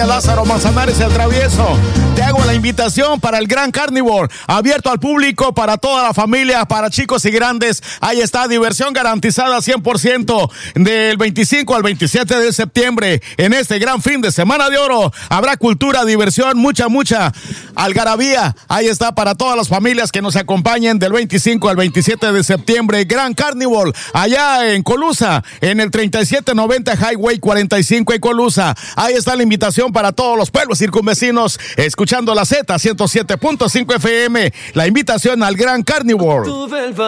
Colonia Lázaro Manzanares, El Travieso. Te hago la invitación para el Gran Carnivore, abierto al público, para toda la familia, para chicos y grandes. Ahí está, diversión garantizada 100% del 25 al 27 de septiembre. En este gran fin de semana de oro habrá cultura, diversión, mucha algarabía. Ahí está para todas las familias que nos acompañen del 25 al 27 de septiembre. Gran Carnivore, allá en Colusa, en el 3790 Highway 45 en Colusa. Ahí está la invitación para todos los pueblos circunvecinos, escuchando la Z 107.5 FM. La invitación al Gran Carnivore.